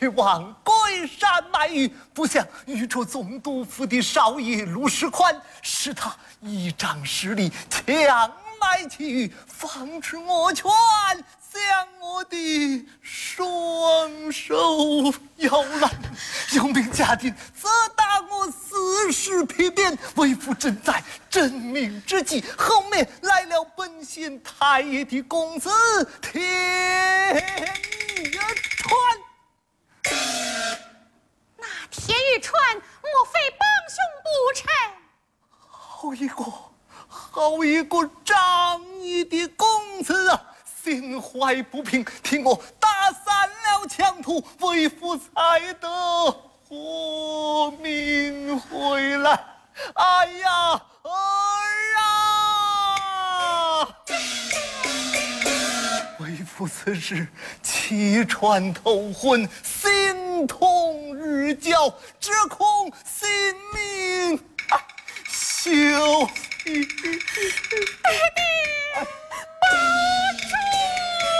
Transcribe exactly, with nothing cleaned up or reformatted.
去往龟山卖鱼，不想遇着总督府的少爷陆世宽，使他依仗势力强买其鱼，防止我权将我的双手咬烂。用兵嘉定，则打我四十匹鞭，为父正在振命之际，后面来了本县太爷的公子田玉川。 那田玉川莫非帮凶不成？ 好一个好一个仗义的公子啊！心怀不平，听我打散了强徒，为父才得活命回来。哎呀，儿啊！为父此时气喘头昏，心痛日焦，只恐性命啊休矣。 爹爹。